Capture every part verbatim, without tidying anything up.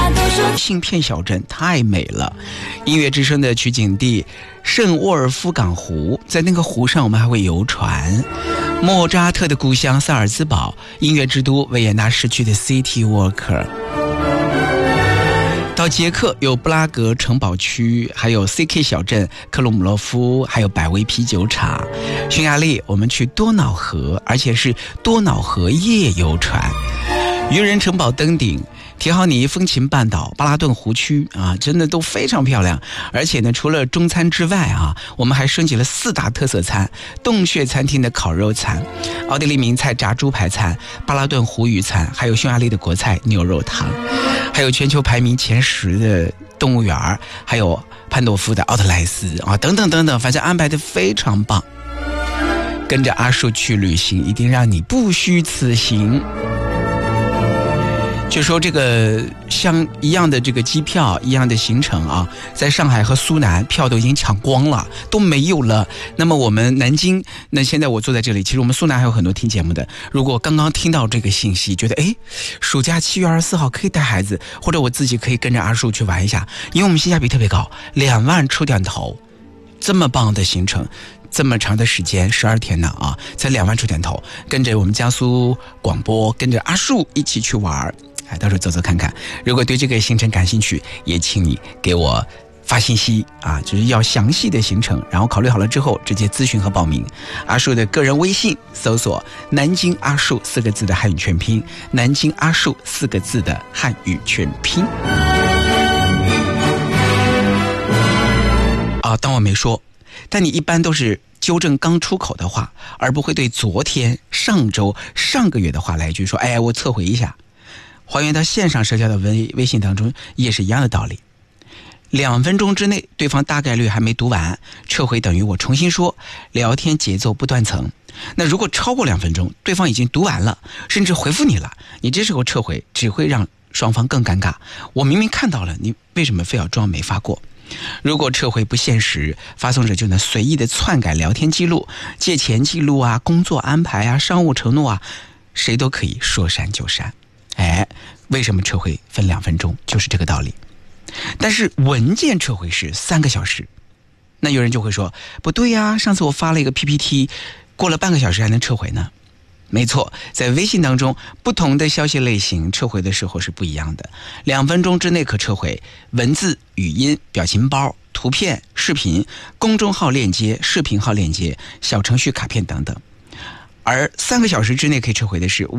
杏片小镇太美了，音乐之声的取景地圣沃尔夫港湖，在那个湖上我们还会游船。莫扎特的故乡萨尔兹堡，音乐之都维也纳市区的 City Walker。到捷克有布拉格城堡区，还有 C K 小镇、克鲁姆洛夫，还有百威啤酒厂。匈牙利我们去多瑙河，而且是多瑙河夜游船。渔人城堡登顶，提豪尼风情半岛、巴拉顿湖区啊，真的都非常漂亮。而且呢，除了中餐之外啊，我们还升级了四大特色餐：洞穴餐厅的烤肉餐、奥地利名菜炸猪排餐、巴拉顿湖鱼餐，还有匈牙利的国菜牛肉汤，还有全球排名前十的动物园，还有潘多夫的奥特莱斯啊，等等等等，反正安排的非常棒。跟着阿树去旅行，一定让你不虚此行。就说这个像一样的这个机票一样的行程啊，在上海和苏南票都已经抢光了，都没有了。那么我们南京，那现在我坐在这里，其实我们苏南还有很多听节目的，如果刚刚听到这个信息，觉得诶暑假七月二十四号可以带孩子，或者我自己可以跟着阿树去玩一下，因为我们性价比特别高，两万出点头，这么棒的行程，这么长的时间，十二天呢啊，才两万出点头，跟着我们江苏广播，跟着阿树一起去玩。哎，到时候走走看看。如果对这个行程感兴趣，也请你给我发信息啊，就是要详细的行程，然后考虑好了之后直接咨询和报名。阿树的个人微信搜索南京阿树四个字的汉语全拼，南京阿树四个字的汉语全拼。啊，当我没说，但你一般都是纠正刚出口的话，而不会对昨天、上周、上个月的话来一句说，哎，我测回一下。还原到线上社交的微微信当中也是一样的道理。两分钟之内对方大概率还没读完，撤回等于我重新说，聊天节奏不断层。那如果超过两分钟，对方已经读完了，甚至回复你了，你这时候撤回只会让双方更尴尬。我明明看到了，你为什么非要装没发过？如果撤回不现实，发送者就能随意的篡改聊天记录、借钱记录啊、工作安排啊、商务承诺啊，谁都可以说删就删。哎，为什么撤回分两分钟？就是这个道理。但是文件撤回是三个小时，那有人就会说，不对呀，上次我发了一个 P P T， 过了半个小时还能撤回呢？没错，在微信当中，不同的消息类型撤回的时候是不一样的。两分钟之内可撤回文字、语音、表情包、图片、视频、公众号链接、视频号链接、小程序、卡片等等。而三个小时之内可以撤回的是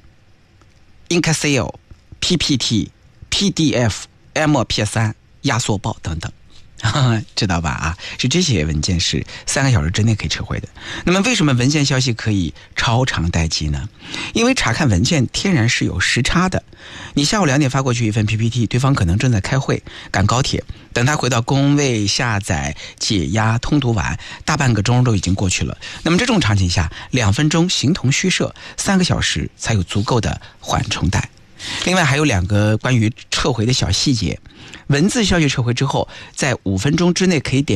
Word、Excel、P P T、P D F、M P 三、压缩报等等。知道吧啊？是这些文件是三个小时之内可以撤回的。那么为什么文件消息可以超长待机呢？因为查看文件天然是有时差的。你下午两点发过去一份 P P T， 对方可能正在开会、赶高铁，等他回到工位下载、解压、通读完，大半个钟都已经过去了。那么这种场景下，两分钟形同虚设，三个小时才有足够的缓冲带。另外还有两个关于撤回的小细节。文字消息撤回之后，在五分钟之内可以点